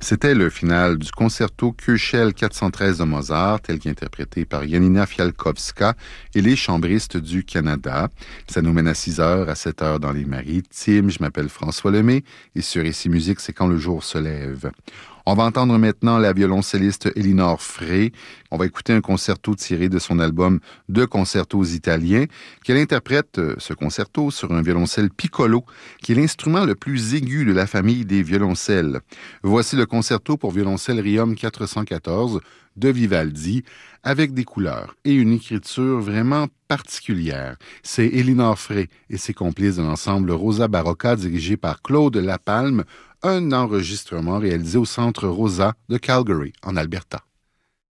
C'était le final du concerto Köchel 413 de Mozart, tel qu'interprété par Janina Fialkowska et les chambristes du Canada. Ça nous mène à 6 heures, à 7 heures dans les Maritimes. Je m'appelle François Lemay et sur Ici Musique, c'est quand le jour se lève. On va entendre maintenant la violoncelliste Elinor Frey. On va écouter un concerto tiré de son album Deux concertos italiens, qu'elle interprète ce concerto sur un violoncelle piccolo, qui est l'instrument le plus aigu de la famille des violoncelles. Voici le concerto pour violoncelle Riom 414 de Vivaldi, avec des couleurs et une écriture vraiment particulière. C'est Elinor Frey et ses complices de l'ensemble Rosa Barocca, dirigé par Claude Lapalme, un enregistrement réalisé au Centre Rosa de Calgary, en Alberta.